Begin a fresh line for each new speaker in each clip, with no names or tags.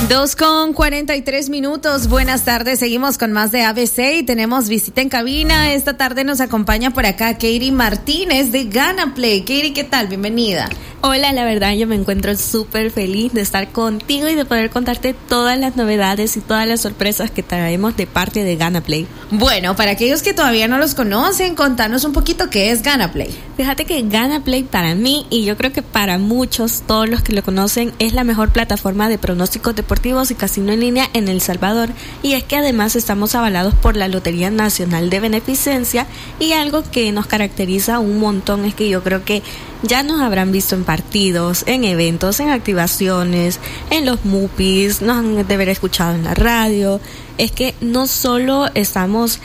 2:43. Buenas tardes, seguimos con más de ABC y tenemos visita en cabina. Esta tarde nos acompaña por acá Katie Martínez de Ganaplay. Katie, ¿qué tal? Bienvenida.
Hola, la verdad yo me encuentro súper feliz de estar contigo y de poder contarte todas las novedades y todas las sorpresas que traemos de parte de Ganaplay.
Bueno, para aquellos que todavía no los conocen, contanos un poquito qué es Ganaplay.
Fíjate que Ganaplay para mí, y yo creo que para muchos, todos los que lo conocen, es la mejor plataforma de pronósticos deportivos y casino en línea en El Salvador. Y es que además estamos avalados por la Lotería Nacional de Beneficencia, y algo que nos caracteriza un montón es que yo creo que ya nos habrán visto en partidos, en eventos, en activaciones, en los MUPIs, nos han de haber escuchado en la radio. Es que no solo estamos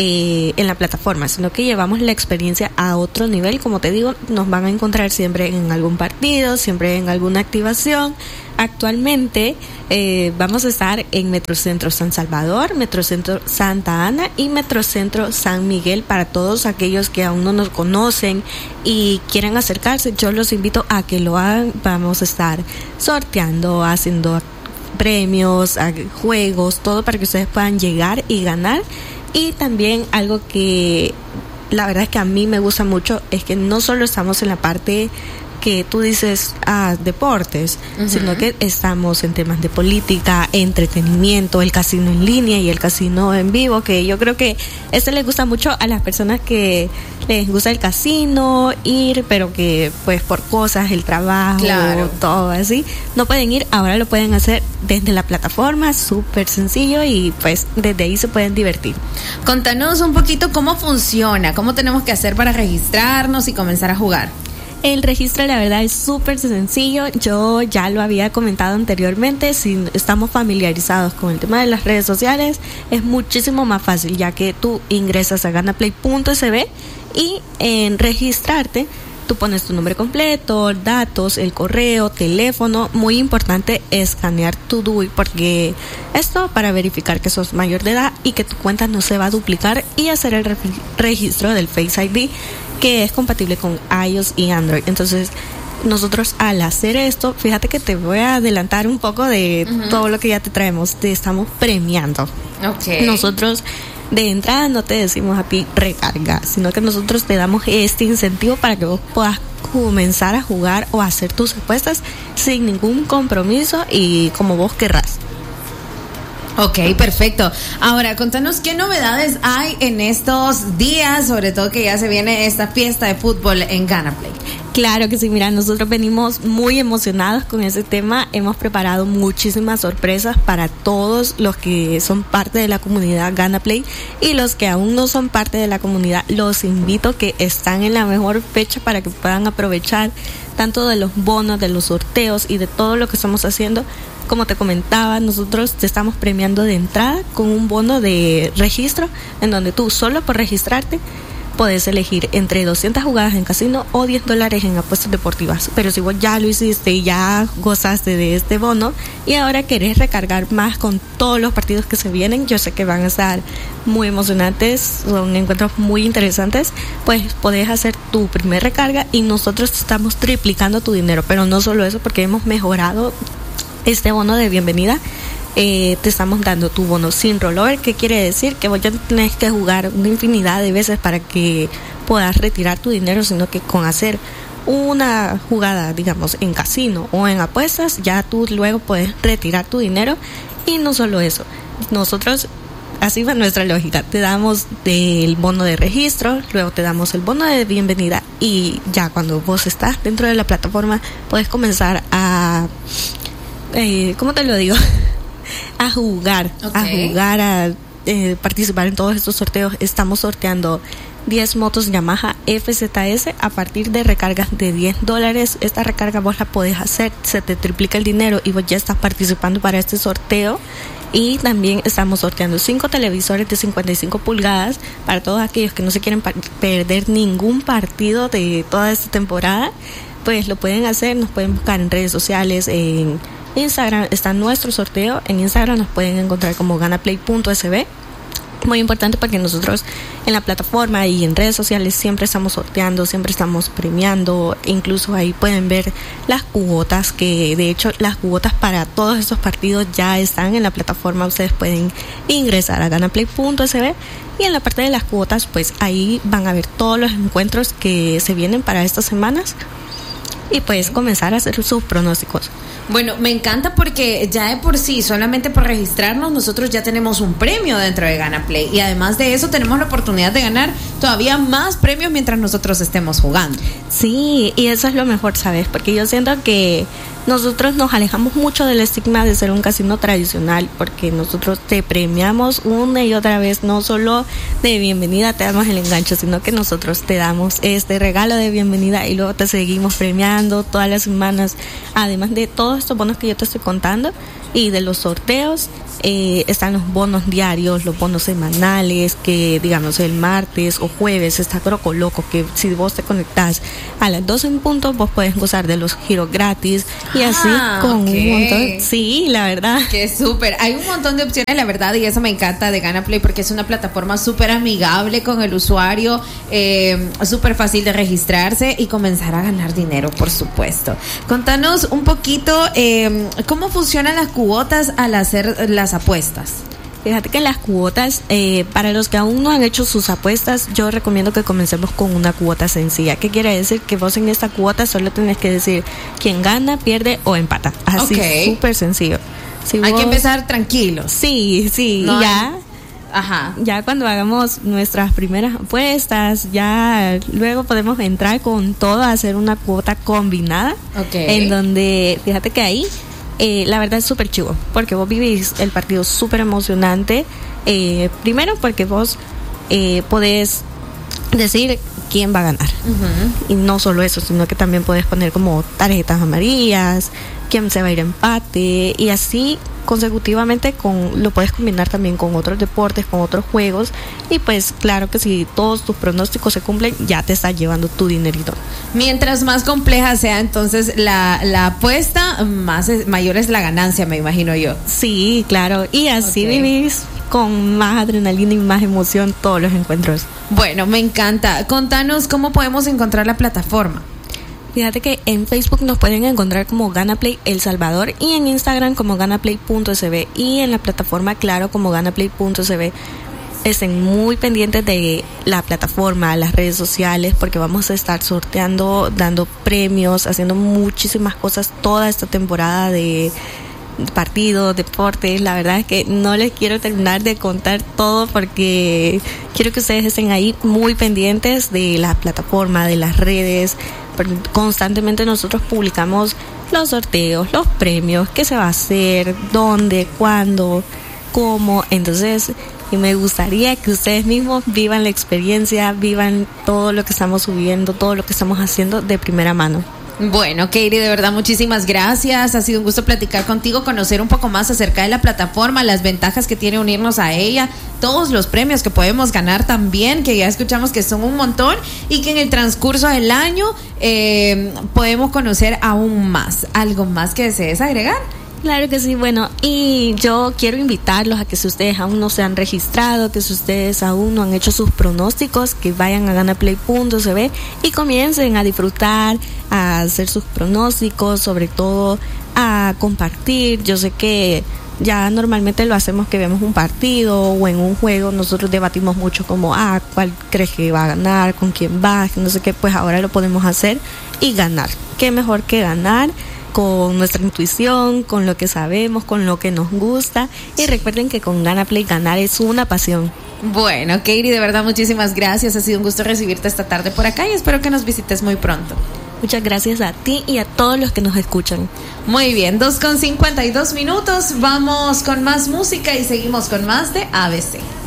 en la plataforma, sino que llevamos la experiencia a otro nivel. Como te digo, nos van a encontrar siempre en algún partido, siempre en alguna activación. Actualmente vamos a estar en Metrocentro San Salvador, Metrocentro Santa Ana y Metrocentro San Miguel. Para todos aquellos que aún no nos conocen y quieren acercarse, yo los invito a que lo hagan. Vamos a estar sorteando, haciendo premios, juegos, todo para que ustedes puedan llegar y ganar. Y también algo que la verdad es que a mí me gusta mucho es que no solo estamos en la parte que tú dices deportes, sino que estamos en temas de política, entretenimiento, el casino en línea y el casino en vivo, que yo creo que le gusta mucho a las personas que les gusta el casino, ir, pero que pues por cosas, el trabajo, claro, todo así, no pueden ir. Ahora lo pueden hacer desde la plataforma, súper sencillo, y pues desde ahí se pueden divertir.
Contanos un poquito cómo funciona, cómo tenemos que hacer para registrarnos y comenzar a jugar.
El registro, la verdad, es súper sencillo. Yo ya lo había comentado anteriormente. Si estamos familiarizados con el tema de las redes sociales, es muchísimo más fácil, ya que tú ingresas a ganaplay.sb y en registrarte tú pones tu nombre completo, datos, el correo, teléfono. Muy importante escanear tu DUI, porque esto para verificar que sos mayor de edad y que tu cuenta no se va a duplicar, y hacer el registro del Face ID, que es compatible con iOS y Android. Entonces, nosotros al hacer esto, fíjate que te voy a adelantar un poco de todo lo que ya te traemos. Te estamos premiando.
Okay.
Nosotros de entrada no te decimos a ti recarga, sino que nosotros te damos este incentivo para que vos puedas comenzar a jugar o a hacer tus apuestas sin ningún compromiso y como vos querrás.
Ok, perfecto. Ahora, contanos qué novedades hay en estos días, sobre todo que ya se viene esta fiesta de fútbol en Ganaplay.
Claro que sí, mira, nosotros venimos muy emocionados con ese tema. Hemos preparado muchísimas sorpresas para todos los que son parte de la comunidad Ganaplay, y los que aún no son parte de la comunidad, los invito que están en la mejor fecha para que puedan aprovechar tanto de los bonos, de los sorteos y de todo lo que estamos haciendo. Como te comentaba, nosotros te estamos premiando de entrada con un bono de registro, en donde tú solo por registrarte puedes elegir entre 200 jugadas en casino o $10 en apuestas deportivas. Pero si vos ya lo hiciste y ya gozaste de este bono y ahora querés recargar más con todos los partidos que se vienen, yo sé que van a estar muy emocionantes, son encuentros muy interesantes, pues podés hacer tu primer recarga y nosotros estamos triplicando tu dinero. Pero no solo eso, porque hemos mejorado este bono de bienvenida. Te estamos dando tu bono sin rollover, que quiere decir que vos ya tenés que jugar una infinidad de veces para que puedas retirar tu dinero, sino que con hacer una jugada, digamos, en casino o en apuestas, ya tú luego puedes retirar tu dinero. Y no solo eso, nosotros, así va nuestra lógica, te damos el bono de registro, luego te damos el bono de bienvenida, y ya cuando vos estás dentro de la plataforma puedes comenzar a ¿cómo te lo digo? a jugar, a participar en todos estos sorteos. Estamos sorteando 10 motos Yamaha FZS a partir de recargas de $10. Esta recarga vos la podés hacer, se te triplica el dinero y vos ya estás participando para este sorteo. Y también estamos sorteando 5 televisores de 55 pulgadas para todos aquellos que no se quieren perder ningún partido de toda esta temporada. Pues lo pueden hacer, nos pueden buscar en redes sociales, en Instagram está nuestro sorteo. En Instagram nos pueden encontrar como ganaplay.sb. Muy importante porque nosotros en la plataforma y en redes sociales siempre estamos sorteando, siempre estamos premiando, incluso ahí pueden ver las cuotas, que de hecho las cuotas para todos estos partidos ya están en la plataforma. Ustedes pueden ingresar a ganaplay.sb y en la parte de las cuotas pues ahí van a ver todos los encuentros que se vienen para estas semanas y pues comenzar a hacer sus pronósticos.
Bueno, me encanta porque ya de por sí, solamente por registrarnos, nosotros ya tenemos un premio dentro de GanaPlay. Y además de eso, tenemos la oportunidad de ganar todavía más premios mientras nosotros estemos jugando.
Sí, y eso es lo mejor, ¿sabes? Porque yo siento que nosotros nos alejamos mucho del estigma de ser un casino tradicional, porque nosotros te premiamos una y otra vez, no solo de bienvenida te damos el enganche, sino que nosotros te damos este regalo de bienvenida y luego te seguimos premiando todas las semanas, además de todos estos bonos que yo te estoy contando y de los sorteos. Están los bonos diarios, los bonos semanales, que digamos el martes o jueves está Croco Loco, que si vos te conectás a las 12 en punto, vos podés gozar de los giros gratis y así con un montón. Sí, la verdad.
Que súper. Hay un montón de opciones, la verdad, y eso me encanta de GanaPlay porque es una plataforma súper amigable con el usuario, súper fácil de registrarse y comenzar a ganar dinero, por supuesto. Contanos un poquito cómo funcionan las cuotas al hacer las apuestas.
Fíjate que las cuotas, para los que aún no han hecho sus apuestas, yo recomiendo que comencemos con una cuota sencilla. ¿Qué quiere decir? Que vos en esta cuota solo tenés que decir quién gana, pierde o empata. Así, súper sencillo.
Hay que empezar tranquilos.
Sí, no, ya.
Ajá.
Ya cuando hagamos nuestras primeras apuestas, ya luego podemos entrar con todo a hacer una cuota combinada. En donde, fíjate que ahí la verdad es súper chivo, porque vos vivís el partido súper emocionante. Primero porque vos podés decir quién va a ganar. Y no solo eso, sino que también podés poner como tarjetas amarillas, quién se va a ir a empate, y así consecutivamente lo puedes combinar también con otros deportes, con otros juegos, y pues claro que si todos tus pronósticos se cumplen, ya te estás llevando tu dinerito.
Mientras más compleja sea entonces la apuesta, mayor es la ganancia, me imagino yo.
Sí, claro, y así vivís con más adrenalina y más emoción todos los encuentros.
Bueno, me encanta. Contanos cómo podemos encontrar la plataforma.
Fíjate que en Facebook nos pueden encontrar como GanaPlay El Salvador y en Instagram como ganaplay.sb y en la plataforma, claro, como ganaplay.sb. Estén muy pendientes de la plataforma, las redes sociales, porque vamos a estar sorteando, dando premios, haciendo muchísimas cosas toda esta temporada de partidos, deportes. La verdad es que no les quiero terminar de contar todo porque quiero que ustedes estén ahí muy pendientes de la plataforma, de las redes. Constantemente nosotros publicamos los sorteos, los premios, qué se va a hacer, dónde, cuándo, cómo. Entonces me gustaría que ustedes mismos vivan la experiencia, vivan todo lo que estamos subiendo, todo lo que estamos haciendo de primera mano.
Bueno, Katie, de verdad muchísimas gracias. Ha sido un gusto platicar contigo, conocer un poco más acerca de la plataforma, las ventajas que tiene unirnos a ella, todos los premios que podemos ganar también, que ya escuchamos que son un montón y que en el transcurso del año podemos conocer aún más. ¿Algo más que desees agregar?
Claro que sí, bueno, y yo quiero invitarlos a que si ustedes aún no se han registrado, que si ustedes aún no han hecho sus pronósticos, que vayan a ganaplay.sb y comiencen a disfrutar, a hacer sus pronósticos, sobre todo a compartir. Yo sé que ya normalmente lo hacemos que vemos un partido o en un juego, nosotros debatimos mucho como, ¿cuál crees que va a ganar? ¿Con quién va? No sé qué, pues ahora lo podemos hacer y ganar. ¿Qué mejor que ganar? Con nuestra intuición, con lo que sabemos, con lo que nos gusta. Y recuerden que con GanaPlay ganar es una pasión.
Bueno, Katie, de verdad muchísimas gracias. Ha sido un gusto recibirte esta tarde por acá y espero que nos visites muy pronto.
Muchas gracias a ti y a todos los que nos escuchan.
Muy bien, 2:52 minutos. Vamos con más música y seguimos con más de ABC.